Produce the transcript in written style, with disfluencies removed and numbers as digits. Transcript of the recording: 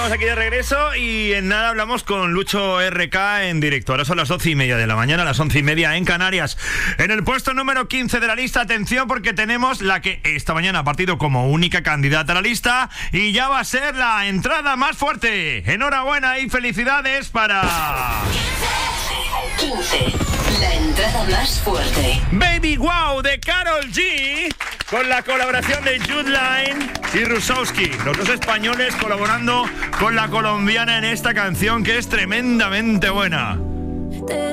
estamos aquí de regreso y en nada hablamos con Lucho RK en directo. Ahora son las 12:30 de la mañana, las 11:30 en Canarias. En el puesto número 15 de la lista, atención, porque tenemos la que esta mañana ha partido como única candidata a la lista y ya va a ser la entrada más fuerte. Enhorabuena y felicidades para... 15. La entrada más fuerte. Baby Wow de Karol G, con la colaboración de Jude Line y Rusowski, los dos españoles colaborando con la colombiana en esta canción que es tremendamente buena.